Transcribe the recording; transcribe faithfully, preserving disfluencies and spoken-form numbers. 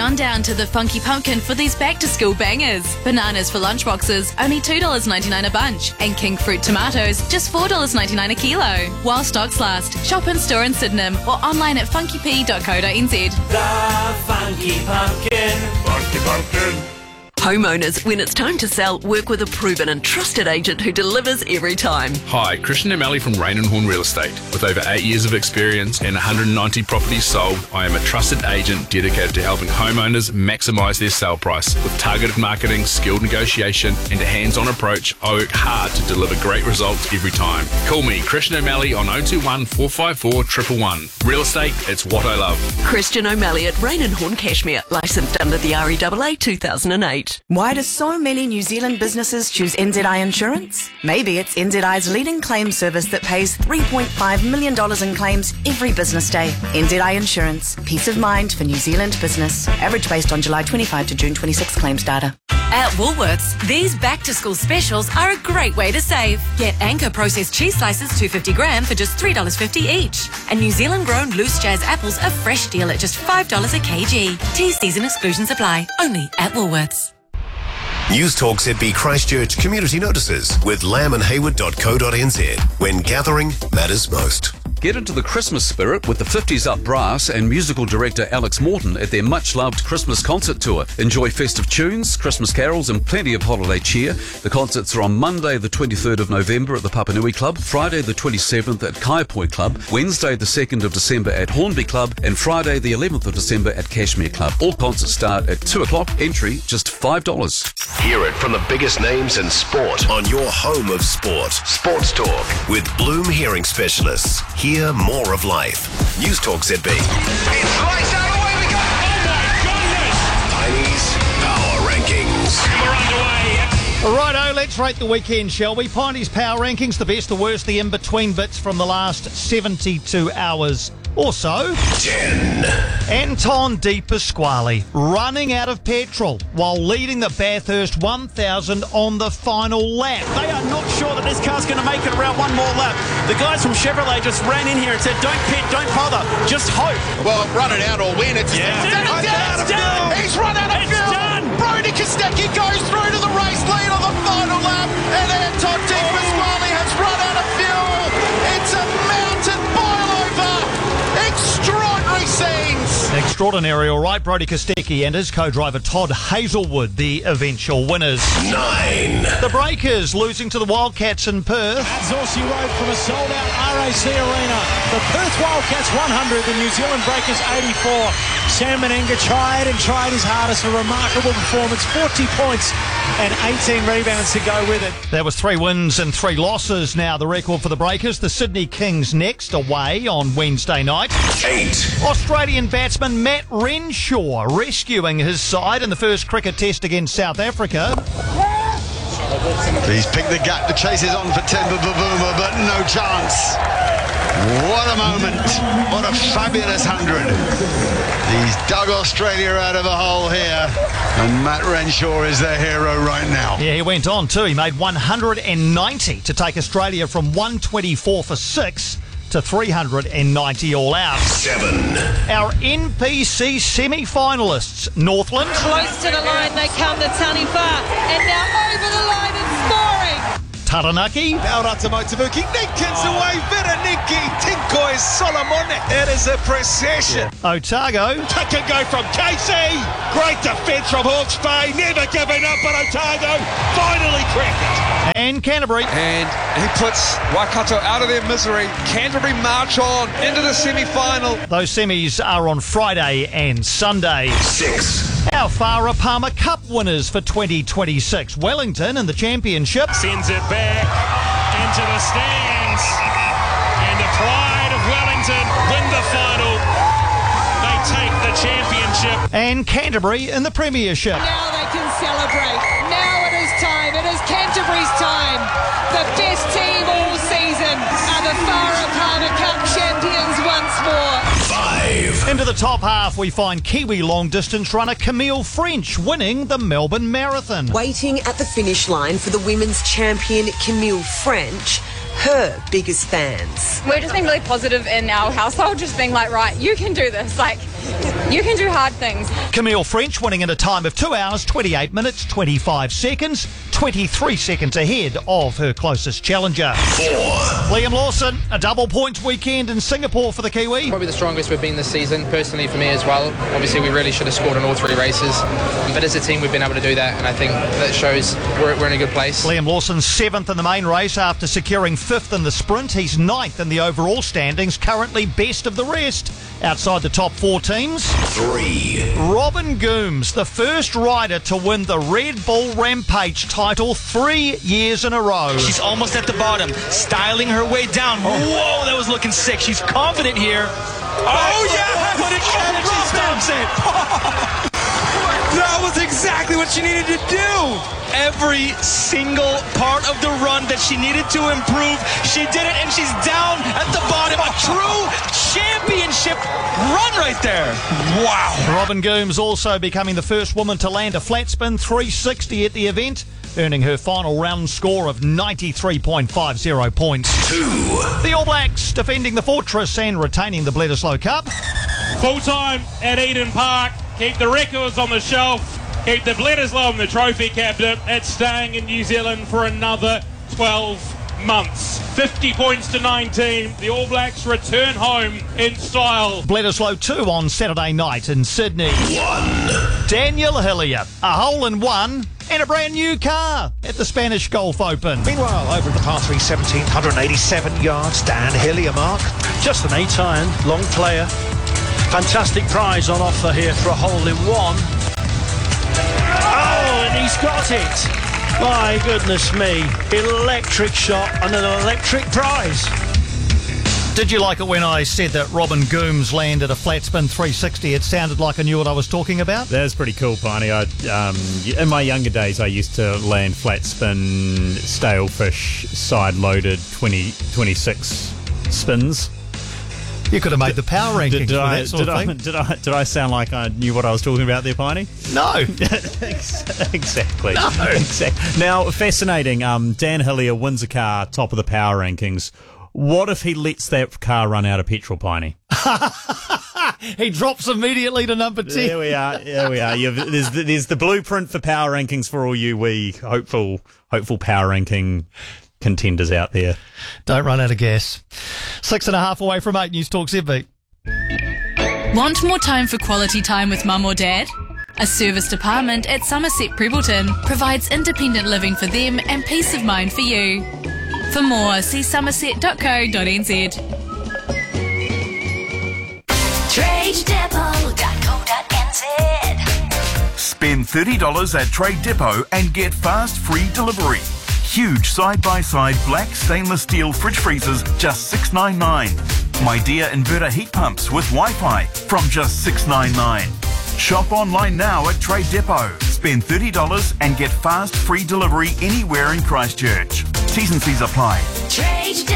on down to the Funky Pumpkin for these back-to-school bangers. Bananas for lunchboxes, only two dollars ninety-nine a bunch. And king fruit tomatoes, just four dollars ninety-nine a kilo. While stocks last, shop in store in Sydenham or online at funky p dot co dot n z. The Funky Pumpkin. Funky Pumpkin. Homeowners, when it's time to sell, work with a proven and trusted agent who delivers every time. Hi, Christian O'Malley from Rain and Horn Real Estate. With over eight years of experience and one hundred ninety properties sold, I am a trusted agent dedicated to helping homeowners maximise their sale price. With targeted marketing, skilled negotiation and a hands-on approach, I work hard to deliver great results every time. Call me, Christian O'Malley, on oh two one, four five four, one one one. Real estate, it's what I love. Christian O'Malley at Rain and Horn Cashmere, licensed under the R E A A two thousand eight. Why do so many New Zealand businesses choose N Z I Insurance? Maybe it's N Z I's leading claim service that pays three point five million dollars in claims every business day. N Z I Insurance. Peace of mind for New Zealand business. Average based on July twenty-fifth to June twenty-sixth claims data. At Woolworths, these back-to-school specials are a great way to save. Get Anchor processed cheese slices, two hundred fifty gram, for just three dollars fifty each. And New Zealand-grown Loose Jazz apples, a fresh deal at just five dollars a kg. T's, C's and exclusions apply. Only at Woolworths. News Talk Z B Christchurch Community Notices with lamb and hayward dot co dot n z. When gathering matters most. Get into the Christmas spirit with the fifties Up Brass and musical director Alex Morton at their much-loved Christmas concert tour. Enjoy festive tunes, Christmas carols and plenty of holiday cheer. The concerts are on Monday the twenty-third of November at the Papanui Club, Friday the twenty-seventh at Kaiapoi Club, Wednesday the second of December at Hornby Club and Friday the eleventh of December at Cashmere Club. All concerts start at two o'clock, entry just five dollars. Hear it from the biggest names in sport on your home of sport. Sports Talk with Bloom Hearing Specialists. Hear more of life. News Talk Z B. It's lights out, away we go! Oh my goodness! Piney's Power Rankings. And we're underway. Righto, let's rate the weekend, shall we? Piney's Power Rankings, the best, the worst, the in-between bits from the last seventy-two hours or so. ten. Anton De Pasquale running out of petrol while leading the Bathurst one thousand on the final lap. They are not sure that this car's going to make it around one more lap. The guys from Chevrolet just ran in here and said, don't pit, don't bother, just hope. Well, run it out or win. It's, Yeah. it's done. It's done. It's done. He's run out of It's fuel. done. Brody Kostecki goes through to the race lead on the final lap, and Anton De Pasquale has run out of fuel. It's a mountain boil over. Extraordinary scenes. Extraordinary, all right. Brody Kostecki and his co-driver Todd Hazelwood, the eventual winners. Nine. The Breakers losing to the Wildcats in Perth. At Zorsey Road from a sold-out R A C Arena. The Perth Wildcats one hundred, the New Zealand Breakers eighty-four. Sam Menenga tried and tried his hardest. A remarkable performance, forty points and eighteen rebounds to go with it. There was three wins and three losses now, the record for the Breakers. The Sydney Kings next away on Wednesday night. Eight. Australian batsman Matt Renshaw rescuing his side in the first cricket test against South Africa. He's picked the gap, the chase is on for Temba Bavuma, but no chance. What a moment. What a fabulous hundred. He's dug Australia out of a hole here, and Matt Renshaw is their hero right now. Yeah, he went on too. He made one hundred ninety to take Australia from one twenty-four for six to three hundred ninety all out. Seven. Our N P C semi-finalists, Northland. Close to the line they come, the Taniwha, and now over the line and scoring. Taranaki. Aurata Motubuki, Ninkins away, Veroniki, Tinkoi, Solomon. It is a procession. Otago. That can go from Casey. Great defence from Hawke's Bay, never giving up, but Otago finally cracked it. And Canterbury. And he puts Waikato out of their misery. Canterbury march on into the semi-final. Those semis are on Friday and Sunday. Six. Our Farah Palmer Cup winners for twenty twenty-six. Wellington in the championship. Sends it back into the stands. And the pride of Wellington win the final. They take the championship. And Canterbury in the premiership. Now they can celebrate. Now it is time. It is Canterbury's time. The best team all season are the Farah Palmer Cup champions once more. Five. Into the top half, we find Kiwi long-distance runner Camille French winning the Melbourne Marathon. Waiting at the finish line for the women's champion Camille French, her biggest fans. We're just being really positive in our household, just being like, right, you can do this. Like, You can do hard things. Camille French winning in a time of two hours, twenty-eight minutes, twenty-five seconds, twenty-three seconds ahead of her closest challenger. Four. Liam Lawson, a double points weekend in Singapore for the Kiwi. Probably the strongest we've been this season, personally for me as well. Obviously, we really should have scored in all three races. But as a team, we've been able to do that, and I think that shows we're, we're in a good place. Liam Lawson seventh in the main race after securing fifth in the sprint. He's ninth in the overall standings, currently best of the rest. Outside the top four teams. Three. Robin Gooms, the first rider to win the Red Bull Rampage title three years in a row. She's almost at the bottom, styling her way down. Oh. Whoa, that was looking sick. She's confident here. Oh, oh yeah! What a catch! She stops it. That was exactly what she needed to do. Every single part of the run that she needed to improve, she did it, and she's down at the bottom. A true championship run right there. Wow. Robin Gooms also becoming the first woman to land a flat spin three sixty at the event, earning her final round score of ninety-three point five zero points. Two. The All Blacks defending the Fortress and retaining the Bledisloe Cup. Full time at Eden Park. Keep the records on the shelf. Keep the Bledisloe in the trophy cabinet. It's staying in New Zealand for another twelve months. fifty points to nineteen. The All Blacks return home in style. Bledisloe two on Saturday night in Sydney. One. Daniel Hillier, a hole in one and a brand new car at the Spanish Golf Open. Meanwhile, over at the par three seventeen, one hundred eighty-seven yards, Dan Hillier, Mark. Just an eight iron, long player. Fantastic prize on offer here for a hole in one. Oh, and he's got it. My goodness me. Electric shot and an electric prize. Did you like it when I said that Robin Gooms landed a flat spin three sixty? It sounded like I knew what I was talking about. That was pretty cool, Piney. I, um, in my younger days, I used to land flat spin, stale fish, side loaded twenty, twenty-six spins. You could have made the power rankings did, did for I, that sort did of I, thing. Did I, did I sound like I knew what I was talking about there, Piney? No. Exactly. No. Exactly. Now, fascinating. Um, Dan Hillier wins a car, top of the power rankings. What if he lets that car run out of petrol, Piney? He drops immediately to number ten. There we are. There we are. You've, there's, the, there's the blueprint for power rankings for all you wee hopeful, hopeful power ranking contenders out there. Don't run out of gas. Six and a half away from eight. News Talk Z B. Want more time for quality time with mum or dad? A serviced apartment at Somerset Prebleton provides independent living for them and peace of mind for you. For more, see somerset dot co dot n z. trade depot dot co dot n z. Spend thirty dollars at Trade Depot and get fast free delivery. Huge side-by-side black stainless steel fridge freezers, just six ninety-nine. My Dear inverter heat pumps with Wi-Fi from just six ninety-nine. Shop online now at Trade Depot. Spend thirty dollars and get fast free delivery anywhere in Christchurch. T's and C's apply. Trade Depot.